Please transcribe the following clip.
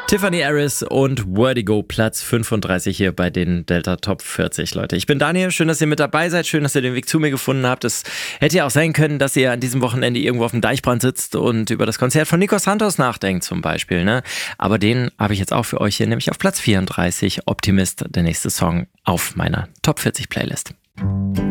Tiffany Harris und Vertigo, Platz 35 hier bei den Delta Top 40, Leute. Ich bin Daniel, schön, dass ihr mit dabei seid, schön, dass ihr den Weg zu mir gefunden habt. Es hätte ja auch sein können, dass ihr an diesem Wochenende irgendwo auf dem Deichbrand sitzt und über das Konzert von Nico Santos nachdenkt zum Beispiel, ne? Aber den habe ich jetzt auch für euch hier, nämlich auf Platz 34, Optimist, der nächste Song auf meiner Top 40 Playlist.